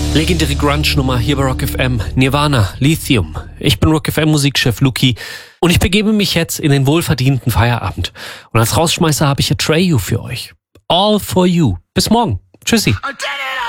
Legendäre Grunge-Nummer hier bei Rock FM, Nirvana, Lithium. Ich bin Rock FM Musikchef Luki und ich begebe mich jetzt in den wohlverdienten Feierabend. Und als Rausschmeißer habe ich Atreyu für euch. All for you. Bis morgen. Tschüssi.